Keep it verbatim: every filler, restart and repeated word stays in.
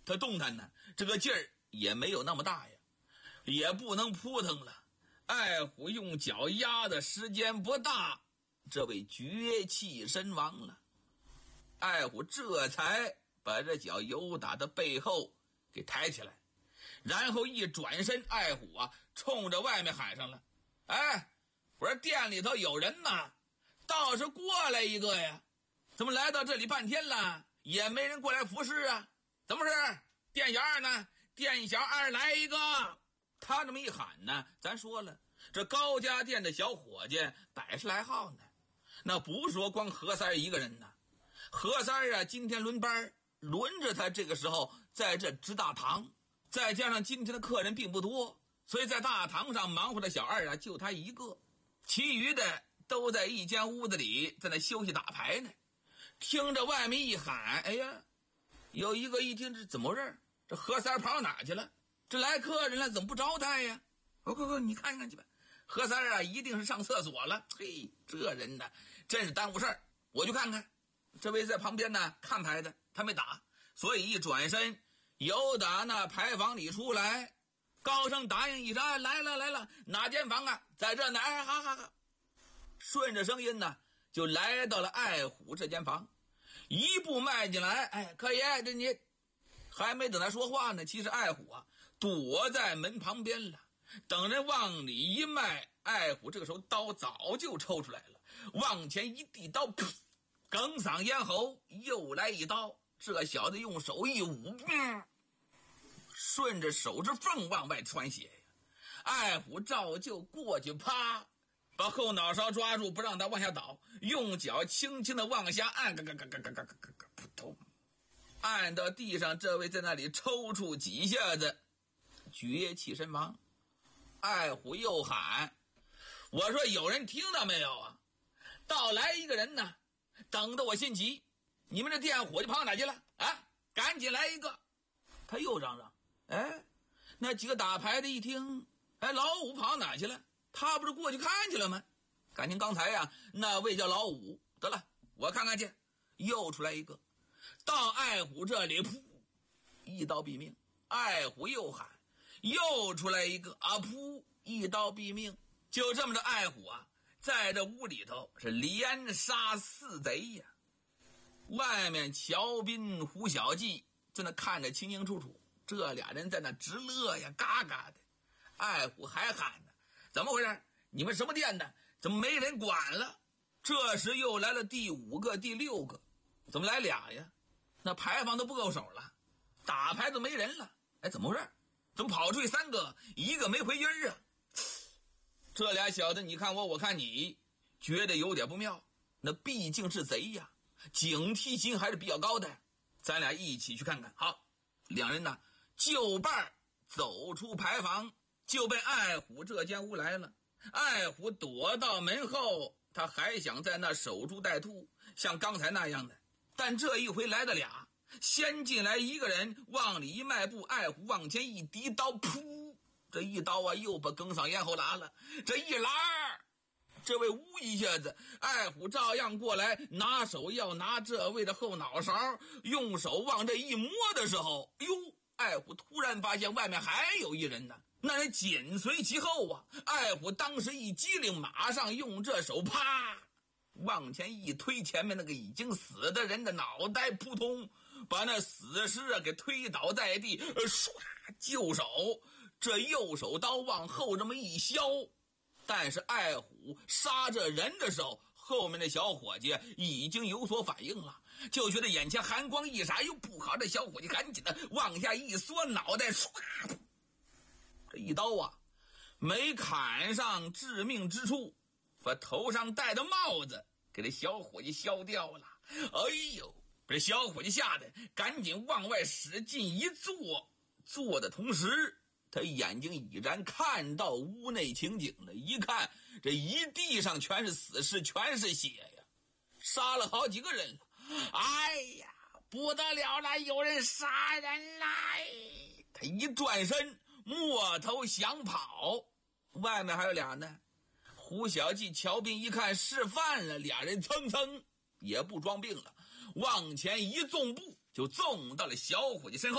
他动弹呢，这个劲儿也没有那么大呀，也不能扑腾了。爱虎用脚压的时间不大，这位绝气身亡了。爱虎这才把这脚由打的背后给抬起来，然后一转身，爱虎啊冲着外面喊上了：哎，我说店里头有人呐，倒是过来一个呀，怎么来到这里半天了也没人过来服侍啊？怎么回事？店小二呢？店小二来一个。他这么一喊呢，咱说了，这高家店的小伙计百十来号呢，那不是说光何三一个人呢。何三啊今天轮班，轮着他这个时候在这支大堂，再加上今天的客人并不多，所以在大堂上忙活的小二啊就他一个，其余的都在一间屋子里在那休息打牌呢。听着外面一喊，哎呀，有一个一听这怎么回事？这何三跑哪去了？这来客人了怎么不招待呀？快快快，你看看去吧。何三啊一定是上厕所了。嘿，这人呢真是耽误事儿，我去看看。这位在旁边呢看牌的，他没打，所以一转身由打那牌房里出来，高声答应一声：哎，来了来了，哪间房啊？在这呢。哎，好好好。顺着声音呢就来到了爱虎这间房，一步迈进来，哎，客爷，这你还没等他说话呢，其实爱虎啊躲在门旁边了，等人往里一迈，爱虎这个时候刀早就抽出来了，往前一递刀，噗，哽嗓咽喉，又来一刀。这小子用手一捂，嗯，顺着手指缝往外穿血呀。爱虎照旧过去，啪，把后脑勺抓住，不让他往下倒，用脚轻轻的往下按，嘎嘎嘎嘎嘎嘎嘎嘎，扑通，按到地上。这位在那里抽搐几下子，绝气身亡。爱虎又喊：我说有人听到没有啊？倒来一个人呢，等得我心急，你们这店伙计跑哪去了啊？赶紧来一个。他又嚷嚷，哎，那几个打牌的一听，哎，老五跑哪去了？他不是过去看去了吗？感情刚才呀那位叫老五，得了，我看看去。又出来一个，到爱虎这里，噗，一刀毙命。爱虎又喊，又出来一个，啊，噗，一刀毙命。就这么着，爱虎啊在这屋里头是连杀四贼呀。外面乔斌、胡小记在那看着清清楚楚，这俩人在那直乐呀，嘎嘎的。爱虎还喊呢，怎么回事？你们什么店的？怎么没人管了？这时又来了第五个、第六个，怎么来俩呀？那牌坊都不够手了，打牌都没人了。哎，怎么回事？怎么跑出去三个，一个没回音儿啊？这俩小子你看我，我看你，觉得有点不妙。那毕竟是贼呀，警惕心还是比较高的。咱俩一起去看看。好，两人呢就伴走出牌坊，就被爱虎这间屋来了。爱虎躲到门后，他还想在那守株待兔，像刚才那样的，但这一回来的俩，先进来一个人，往里一迈步，爱虎往前一提刀，噗，这一刀啊又把哽嗓咽喉拉了。这一拉，这位呜一下子，爱虎照样过来，拿手要拿这位的后脑勺，用手往这一摸的时候，哟，爱虎突然发现外面还有一人呢，那人紧随其后啊。爱虎当时一机灵，马上用这手啪往前一推，前面那个已经死的人的脑袋扑通把那死尸啊给推倒在地，唰，就手这右手刀往后这么一削。但是爱虎杀这人的时候，后面的小伙计已经有所反应了，就觉得眼前寒光一闪，又不好，这小伙计赶紧的往下一缩，脑袋唰，这一刀啊没砍上致命之处，把头上戴的帽子给这小伙计削掉了。哎呦，这小伙计吓得赶紧往外使劲一坐，坐的同时他眼睛已然看到屋内情景了，一看这一地上全是死尸，全是血呀，杀了好几个人了。哎呀，不得了了，有人杀人了！他一转身摸头想跑，外面还有俩呢。胡小记、乔斌一看是犯了，俩人蹭蹭也不装病了，往前一纵步就纵到了小伙计身后。